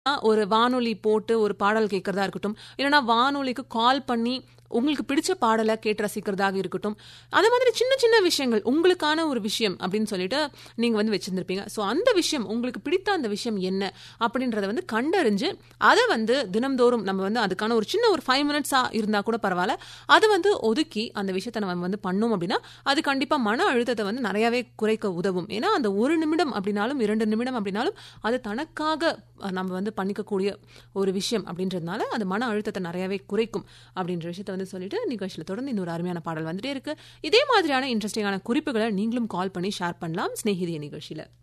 ஒரு வானொலி போட்டு ஒரு பாடல் கேட்கறதா இருக்கட்டும், இல்லைன்னா வானொலிக்கு கால் பண்ணி உங்களுக்கு பிடிச்ச பாடலை கேட்டு ரசிக்கிறதாக இருக்கட்டும். அதே மாதிரி சின்ன சின்ன விஷயங்கள் உங்களுக்கான ஒரு விஷயம் அப்படின்னு சொல்லிட்டு நீங்க வந்து வச்சிருந்திருப்பீங்க. ஸோ அந்த விஷயம் உங்களுக்கு பிடித்த அந்த விஷயம் என்ன அப்படின்றத வந்து கண்டறிஞ்சு அதை வந்து தினம்தோறும் நம்ம வந்து அதுக்கான ஒரு சின்ன ஒரு 5 மினிட்ஸா இருந்தா கூட பரவாயில்ல, அதை வந்து ஒதுக்கி அந்த விஷயத்தை நம்ம வந்து பண்ணோம் அப்படின்னா அது கண்டிப்பா மன அழுத்தத்தை வந்து நிறையவே குறைக்க உதவும். ஏன்னா அந்த 1 நிமிடம் அப்படின்னாலும் 2 நிமிடம் அப்படின்னாலும் அது தனக்காக நம்ம வந்து பண்ணிக்கக்கூடிய ஒரு விஷயம் அப்படின்றதுனால அது மன அழுத்தத்தை நிறையவே குறைக்கும் அப்படின்ற விஷயத்தை வந்து சொல்லிட்டு நிகழ்ச்சியில தொடர்ந்து இன்னொரு அருமையான பாடல் வந்துட்டே இருக்கு. இதே மாதிரியான இன்ட்ரெஸ்டிங்கான குறிப்புகளை நீங்களும் கால் பண்ணி ஷேர் பண்ணலாம் ஸ்நேகிதிய நிகழ்ச்சியில.